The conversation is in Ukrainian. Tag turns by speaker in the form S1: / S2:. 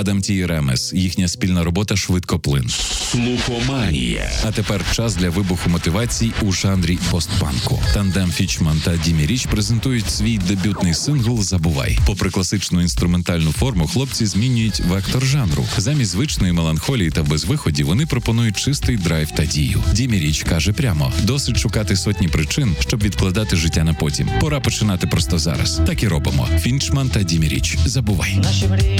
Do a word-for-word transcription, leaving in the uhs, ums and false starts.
S1: Адам Ті і Ремес. Їхня спільна робота швидко плин.
S2: Слухоманія.
S1: А тепер час для вибуху мотивацій у жанрі постпанку. Тандем Фічман та Дімі Річ презентують свій дебютний сингл «Забувай». Попри класичну інструментальну форму, хлопці змінюють вектор жанру. Замість звичної меланхолії та безвиході вони пропонують чистий драйв та дію. Дімі Річ каже прямо: досить шукати сотні причин, щоб відкладати життя на потім. Пора починати просто зараз. Так і робимо. Фічман та Дімі Річ. «Забувай».